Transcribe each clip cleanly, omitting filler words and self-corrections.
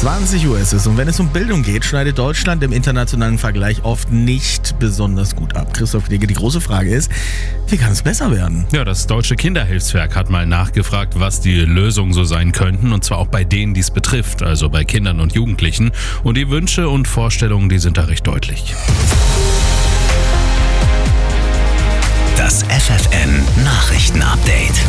20 Uhr ist es. Und wenn es um Bildung geht, schneidet Deutschland im internationalen Vergleich oft nicht besonders gut ab. Christoph Knigge, die große Frage ist, wie kann es besser werden? Ja, das Deutsche Kinderhilfswerk hat mal nachgefragt, was die Lösungen so sein könnten. Und zwar auch bei denen, die es betrifft, also bei Kindern und Jugendlichen. Und die Wünsche und Vorstellungen, die sind da recht deutlich. Das FFN-Nachrichten-Update.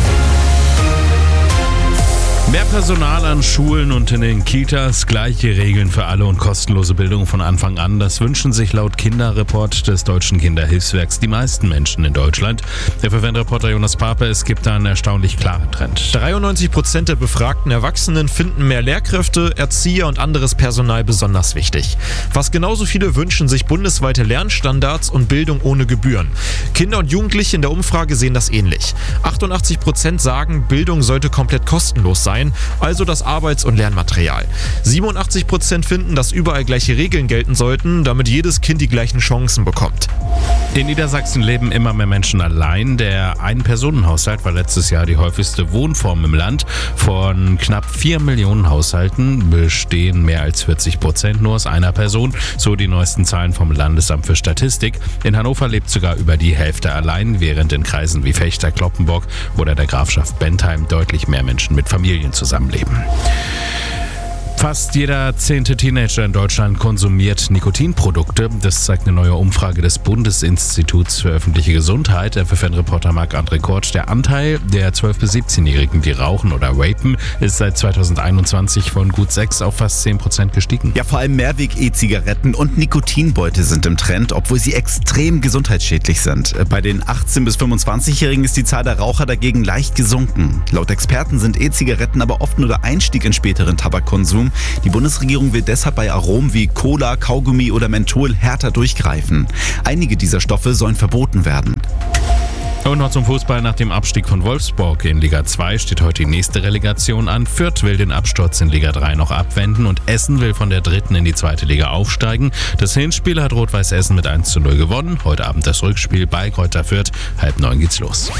Mehr Personal an Schulen und in den Kitas, gleiche Regeln für alle und kostenlose Bildung von Anfang an. Das wünschen sich laut Kinderreport des Deutschen Kinderhilfswerks die meisten Menschen in Deutschland. Der FFN-Reporter Jonas Pape, es gibt da einen erstaunlich klaren Trend. 93% der befragten Erwachsenen finden mehr Lehrkräfte, Erzieher und anderes Personal besonders wichtig. Fast genauso viele wünschen sich bundesweite Lernstandards und Bildung ohne Gebühren. Kinder und Jugendliche in der Umfrage sehen das ähnlich. 88% sagen, Bildung sollte komplett kostenlos sein, also das Arbeits- und Lernmaterial. 87% finden, dass überall gleiche Regeln gelten sollten, damit jedes Kind die gleichen Chancen bekommt. In Niedersachsen leben immer mehr Menschen allein. Der Ein-Personen-Haushalt war letztes Jahr die häufigste Wohnform im Land. Von knapp 4 Millionen Haushalten bestehen mehr als 40% nur aus einer Person. So die neuesten Zahlen vom Landesamt für Statistik. In Hannover lebt sogar über die Hälfte allein, während in Kreisen wie Vechta, Cloppenburg oder der Grafschaft Bentheim deutlich mehr Menschen mit Familien zusammenleben. Fast jeder 10. Teenager in Deutschland konsumiert Nikotinprodukte. Das zeigt eine neue Umfrage des Bundesinstituts für öffentliche Gesundheit. Der FFN-Reporter Marc-André Kortsch. Der Anteil der 12- bis 17-Jährigen, die rauchen oder vapen, ist seit 2021 von gut 6 auf fast 10% gestiegen. Ja, vor allem Mehrweg-E-Zigaretten und Nikotinbeute sind im Trend, obwohl sie extrem gesundheitsschädlich sind. Bei den 18- bis 25-Jährigen ist die Zahl der Raucher dagegen leicht gesunken. Laut Experten sind E-Zigaretten aber oft nur der Einstieg in späteren Tabakkonsum. Die Bundesregierung will deshalb bei Aromen wie Cola, Kaugummi oder Menthol härter durchgreifen. Einige dieser Stoffe sollen verboten werden. Und noch zum Fußball. Nach dem Abstieg von Wolfsburg in Liga 2 steht heute die nächste Relegation an. Fürth will den Absturz in Liga 3 noch abwenden und Essen will von der 3. in die 2. Liga aufsteigen. Das Hinspiel hat Rot-Weiß Essen mit 1:0 gewonnen. Heute Abend das Rückspiel bei Greuther Fürth. 8:30 geht's los.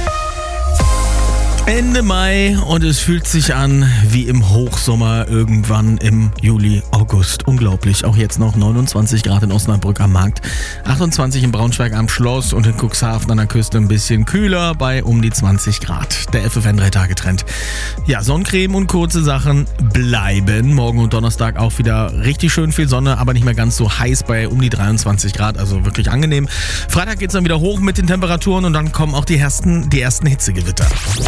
Ende Mai und es fühlt sich an wie im Hochsommer irgendwann im Juli, August. Unglaublich. Auch jetzt noch 29 Grad in Osnabrück am Markt, 28 in Braunschweig am Schloss und in Cuxhaven an der Küste ein bisschen kühler bei um die 20 Grad. Der FFN 3-Tage-Trend. Ja, Sonnencreme und kurze Sachen bleiben. Morgen und Donnerstag auch wieder richtig schön viel Sonne, aber nicht mehr ganz so heiß bei um die 23 Grad, also wirklich angenehm. Freitag geht's dann wieder hoch mit den Temperaturen und dann kommen auch die ersten Hitzegewitter.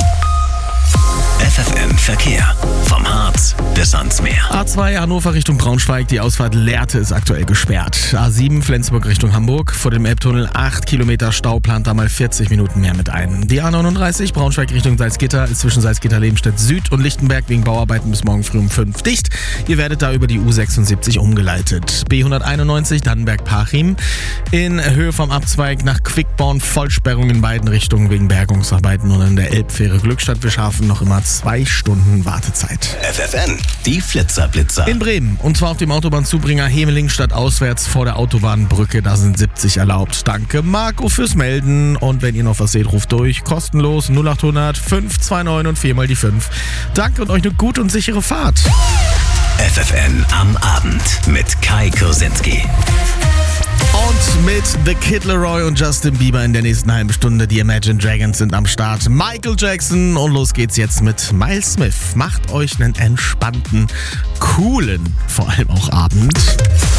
FFN Verkehr. Vom Harz bis ans Meer. A2 Hannover Richtung Braunschweig, die Ausfahrt Lehrte ist aktuell gesperrt. A7 Flensburg Richtung Hamburg, vor dem Elbtunnel 8 Kilometer Stau, plant da mal 40 Minuten mehr mit ein. Die A39 Braunschweig Richtung Salzgitter ist zwischen Salzgitter-Lebenstedt Süd und Lichtenberg wegen Bauarbeiten bis morgen früh um 5 dicht. Ihr werdet da über die U76 umgeleitet. B191 Dannenberg-Parchim in Höhe vom Abzweig nach Quickborn, Vollsperrung in beiden Richtungen wegen Bergungsarbeiten und in der Elbfähre Glückstadt Bischhafen noch immer 2 Stunden Wartezeit. FFN, die Flitzer-Blitzer. In Bremen, und zwar auf dem Autobahnzubringer Hemeling stadtauswärts vor der Autobahnbrücke, da sind 70 erlaubt. Danke Marco fürs Melden und wenn ihr noch was seht, ruft durch, kostenlos 0800 529 und 4 mal die 5. Danke und euch eine gute und sichere Fahrt. FFN am Abend mit Kai Kursinski. Und mit The Kid Laroi und Justin Bieber in der nächsten halben Stunde. Die Imagine Dragons sind am Start. Michael Jackson und los geht's jetzt mit Miles Smith. Macht euch einen entspannten, coolen, vor allem auch Abend.